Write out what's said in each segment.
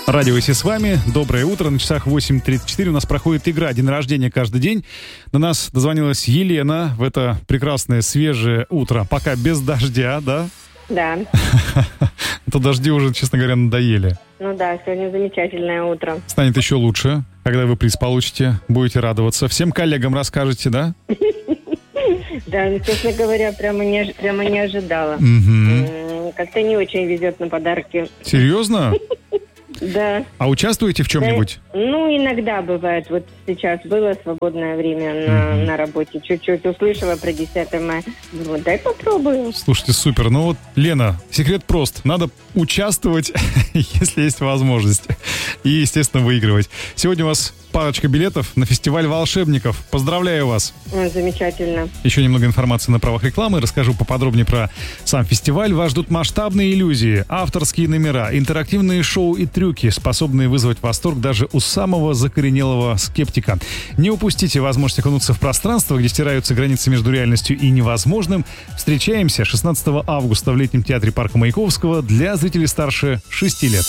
Радио «Си» с вами. Доброе утро. На часах 8:34 у нас проходит игра «День рождения каждый день». До нас дозвонилась Елена в это прекрасное свежее утро. Пока без дождя, да? Да. То дожди уже, честно говоря, надоели. Ну да, сегодня замечательное утро. Станет еще лучше, когда вы приз получите. Будете радоваться. Всем коллегам расскажете, да? Да, ну, честно говоря, прямо не ожидала. Как-то не очень везет на подарки. Серьезно? Да. А участвуете в чем-нибудь? Да, ну, иногда бывает. Вот сейчас было свободное время на работе. Чуть-чуть услышала про 10 мая. Думаю, дай попробую. Слушайте, супер. Ну вот, Лена, секрет прост. Надо участвовать, если есть возможность. И, естественно, выигрывать. Сегодня у вас парочка билетов на фестиваль волшебников. Поздравляю вас. Замечательно. Еще немного информации на правах рекламы. Расскажу поподробнее про сам фестиваль. Вас ждут масштабные иллюзии, авторские номера, интерактивные шоу и трюки, способные вызвать восторг даже у самого закоренелого скептика. Не упустите возможность окунуться в пространство, где стираются границы между реальностью и невозможным. Встречаемся 16 августа в летнем театре парка Маяковского для зрителей старше 6 лет.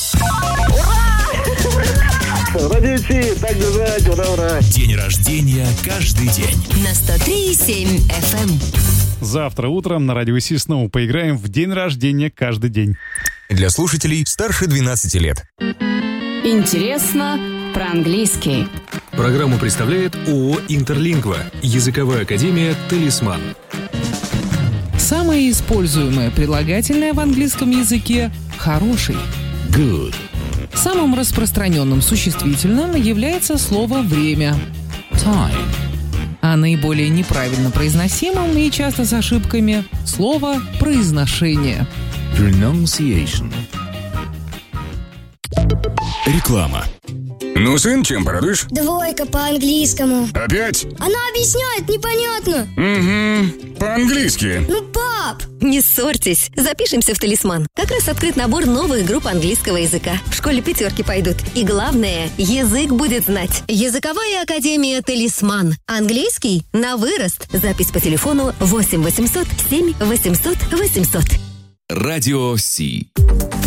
Радио «Си», так держать, ура! День рождения каждый день. На 103,7 FM. Завтра утром на Радио «Си» снова поиграем в день рождения каждый день. Для слушателей старше 12 лет. Интересно про английский. Программу представляет ООО «Интерлингва». Языковая академия «Талисман». Самое используемое прилагательное в английском языке – «хороший». Good. Самым распространенным существительным является слово «время» – «time». А наиболее неправильно произносимым и часто с ошибками – слово «произношение». Pronunciation. Реклама. Ну, сын, чем порадуешь? 2 по английскому. Опять? Она объясняет непонятно. Угу, по-английски. Ну, пап! Не ссорьтесь, запишемся в «Талисман». Как раз открыт набор новых групп английского языка. В школе 5 пойдут. И главное, язык будет знать. Языковая академия «Талисман». Английский на вырост. Запись по телефону 8 800 7 800 800. Радио «Си».